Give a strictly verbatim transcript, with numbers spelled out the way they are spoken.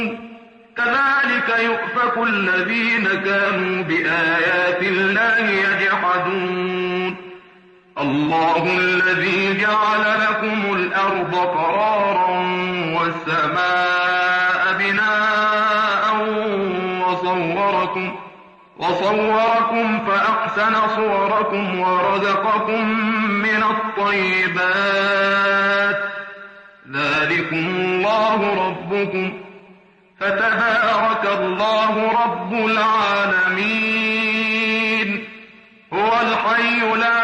كذلك يؤفك الذين كانوا بآيات الله يجحدون الله الذي جعل لكم الأرض قرارا والسماء بناء وصوركم, وصوركم فأحسن صوركم ورزقكم من الطيبات ذلكم الله ربكم فتبارك الله رب العالمين هو الحي لا